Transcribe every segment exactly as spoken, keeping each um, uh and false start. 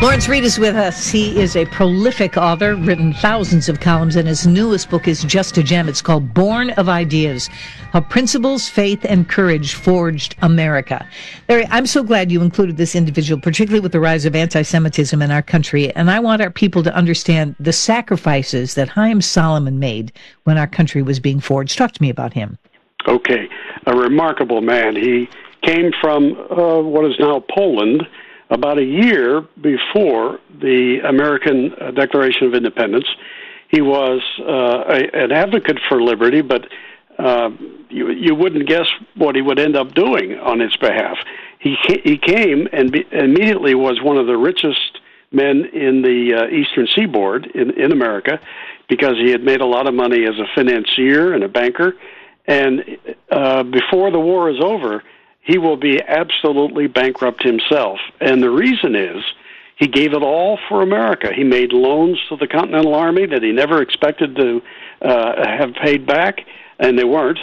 Lawrence Reed is with us. He is a prolific author, written thousands of columns, and his newest book is just a gem. It's called Born of Ideas, How Principles, Faith, and Courage Forged America. Larry, I'm so glad you included this individual, particularly with the rise of anti-Semitism in our country, and I want our people to understand the sacrifices that Haim Salomon made when our country was being forged. Talk to me about him. Okay, a remarkable man. He came from uh, what is now Poland, about a year before the American Declaration of Independence. He was uh, a, an advocate for liberty, but uh, you, you wouldn't guess what he would end up doing on its behalf. He, he came and be, immediately was one of the richest men in the uh, Eastern Seaboard in, in America, because he had made a lot of money as a financier and a banker. And uh, before the war is over, he will be absolutely bankrupt himself. And the reason is he gave it all for America. He made loans to the Continental Army that he never expected to uh, have paid back, and they weren't.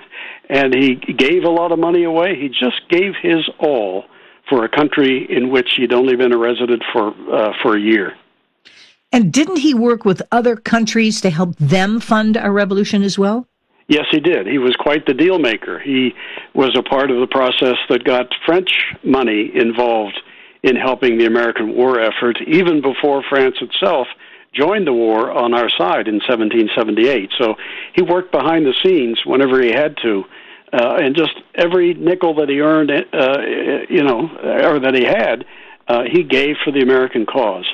And he gave a lot of money away. He just gave his all for a country in which he'd only been a resident for uh, for a year. And didn't he work with other countries to help them fund our revolution as well? Yes, he did. He was quite the deal maker. He was a part of the process that got French money involved in helping the American war effort, even before France itself joined the war on our side in seventeen seventy-eight. So he worked behind the scenes whenever he had to, uh, and just every nickel that he earned, uh, you know, or that he had, uh, he gave for the American cause.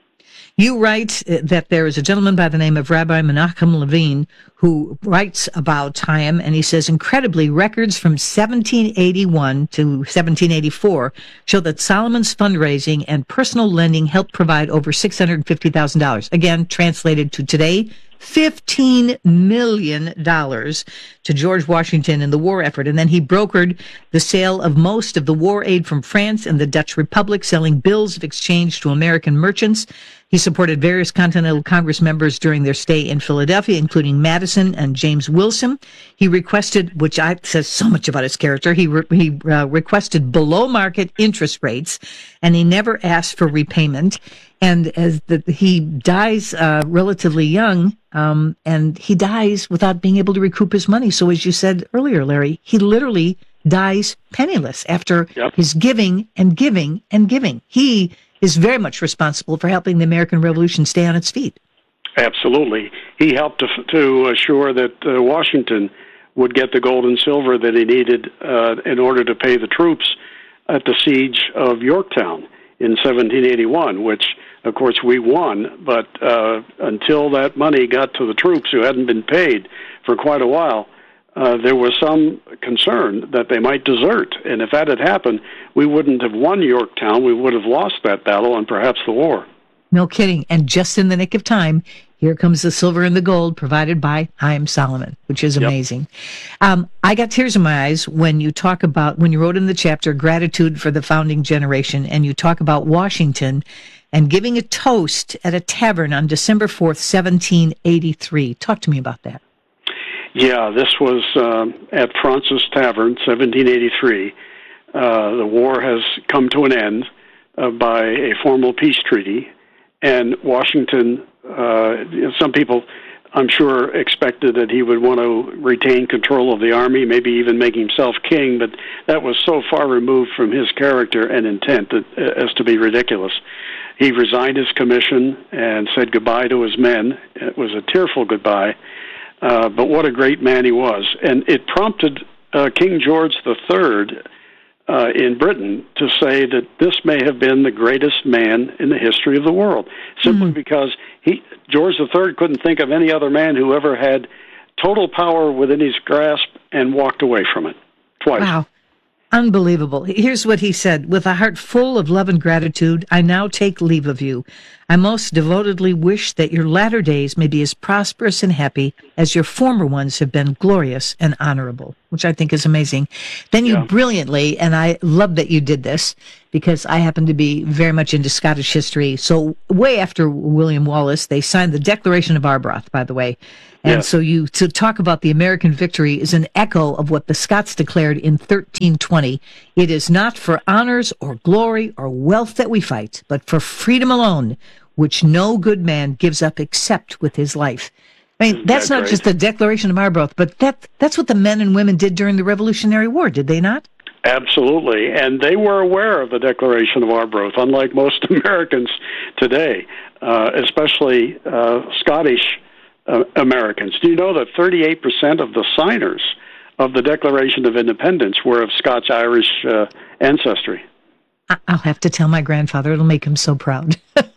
You write that there is a gentleman by the name of Rabbi Menachem Levine who writes about Haim, and he says, incredibly, records from seventeen eighty-one to seventeen eighty-four show that Solomon's fundraising and personal lending helped provide over six hundred fifty thousand dollars. Again, translated to today, fifteen million dollars to George Washington in the war effort. And then he brokered the sale of most of the war aid from France and the Dutch Republic, selling bills of exchange to American merchants. He supported various Continental Congress members during their stay in Philadelphia, including Madison and James Wilson. He requested, which I, says so much about his character, he re, he uh, requested below-market interest rates, and he never asked for repayment. And as the, he dies uh, relatively young, um, and he dies without being able to recoup his money. So as you said earlier, Larry, he literally dies penniless after Yep. his giving and giving and giving. He is very much responsible for helping the American Revolution stay on its feet. Absolutely. He helped to, to assure that uh, Washington would get the gold and silver that he needed uh, in order to pay the troops at the siege of Yorktown in seventeen eighty-one, which, of course, we won. But uh, until that money got to the troops who hadn't been paid for quite a while, Uh, there was some concern that they might desert. And if that had happened, we wouldn't have won Yorktown. We would have lost that battle and perhaps the war. No kidding. And just in the nick of time, here comes the silver and the gold provided by Haim Salomon, which is amazing. Yep. Um, I got tears in my eyes when you talk about, when you wrote in the chapter, Gratitude for the Founding Generation, and you talk about Washington and giving a toast at a tavern on December fourth, seventeen eighty-three. Talk to me about that. Yeah, this was uh, at Fraunces Tavern, seventeen eighty-three. Uh, the war has come to an end uh, by a formal peace treaty, and Washington, uh, some people, I'm sure, expected that he would want to retain control of the army, maybe even make himself king, but that was so far removed from his character and intent that, uh, as to be ridiculous. He resigned his commission and said goodbye to his men. It was a tearful goodbye. Uh, but what a great man he was. And it prompted uh, King George the Third uh, in Britain to say that this may have been the greatest man in the history of the world, simply mm-hmm. because he, George the Third couldn't think of any other man who ever had total power within his grasp and walked away from it twice. Wow. Unbelievable. Here's what he said. With a heart full of love and gratitude, I now take leave of you. I most devotedly wish that your latter days may be as prosperous and happy as your former ones have been glorious and honorable. which I think is amazing. Then you Yeah. brilliantly, and I love that you did this because I happen to be very much into Scottish history. So way after William Wallace, they signed the Declaration of Arbroath, by the way. And Yes. so you to talk about the American victory is an echo of what the Scots declared in thirteen twenty. It is not for honors or glory or wealth that we fight, but for freedom alone, which no good man gives up except with his life. I mean, Isn't that's that not great? just the Declaration of Arbroath, but that that's what the men and women did during the Revolutionary War, did they not? Absolutely. And they were aware of the Declaration of Arbroath, unlike most Americans today, uh, especially uh, Scottish uh, Americans. Do you know that thirty-eight percent of the signers of the Declaration of Independence were of Scotch-Irish uh, ancestry? I- I'll have to tell my grandfather. It'll make him so proud.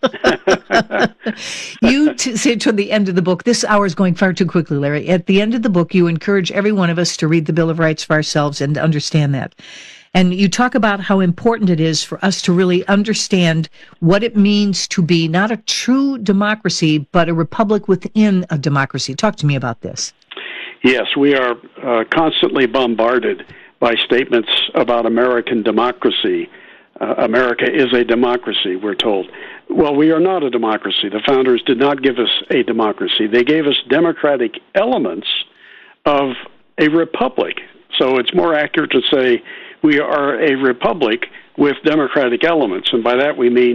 You t- say toward the end of the book, this hour is going far too quickly, Larry. At the end of the book, you encourage every one of us to read the Bill of Rights for ourselves and to understand that. And you talk about how important it is for us to really understand what it means to be not a true democracy, but a republic within a democracy. Talk to me about this. Yes, we are uh, constantly bombarded by statements about American democracy. Uh, America is a democracy, we're told. Well, we are not a democracy. The founders did not give us a democracy. They gave us democratic elements of a republic. So it's more accurate to say we are a republic with democratic elements. And by that we mean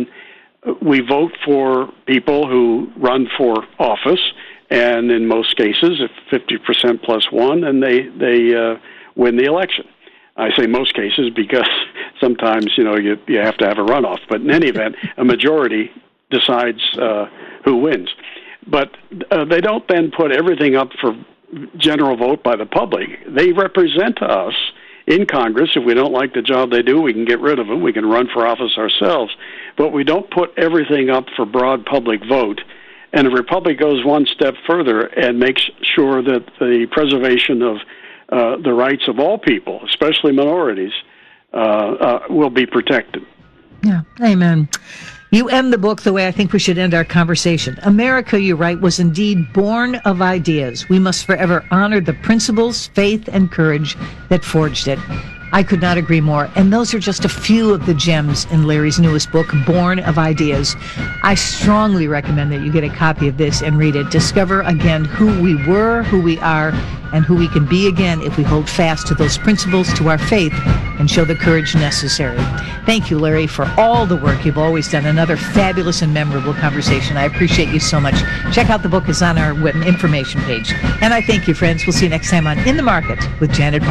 we vote for people who run for office, and in most cases, if fifty percent plus one, and they, they uh, win the election. I say most cases because sometimes, you know, you, you have to have a runoff. But in any event, a majority decides uh, who wins. But uh, they don't then put everything up for general vote by the public. They represent us in Congress. If we don't like the job they do, we can get rid of them. We can run for office ourselves. But we don't put everything up for broad public vote. And the Republic goes one step further and makes sure that the preservation of uh, the rights of all people, especially minorities, uh, uh, will be protected. Yeah, amen. You end the book the way I think we should end our conversation. America, you write, was indeed born of ideas. We must forever honor the principles, faith, and courage that forged it. I could not agree more. And those are just a few of the gems in Larry's newest book, Born of Ideas. I strongly recommend that you get a copy of this and read it. Discover again who we were, who we are, and who we can be again if we hold fast to those principles, to our faith, and show the courage necessary. Thank you, Larry, for all the work you've always done. Another fabulous and memorable conversation. I appreciate you so much. Check out the book. It's on our web information page. And I thank you, friends. We'll see you next time on In the Market with Janet